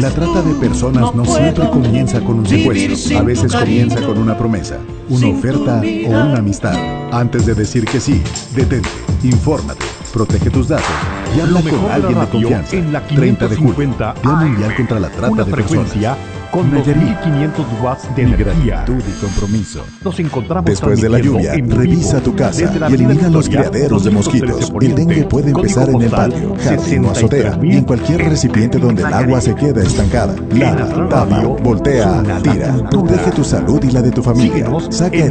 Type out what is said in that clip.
La trata de personas no siempre comienza con un secuestro. A veces comienza con una promesa, una oferta o una amistad. Antes de decir que sí, detente, infórmate, protege tus datos y habla con alguien de confianza. En la 30 de julio, 550 Día Mundial contra la Trata una de Personas. frecuencia con Nayarit. 2500 watts de Mi energía. gratitud y compromiso. Nos encontramos Después de la lluvia, transmitiendo en revisa vivo tu casa desde la y elimina Avenida los Victoria, criaderos de 213 mosquitos. El Poniente, dengue puede empezar en el código patio, postal jardín o azotea y en cualquier recipiente donde el agua se queda estancada. Lava, tapa, voltea, tira. Protege tu salud y la de tu familia. Síguenos Saca en el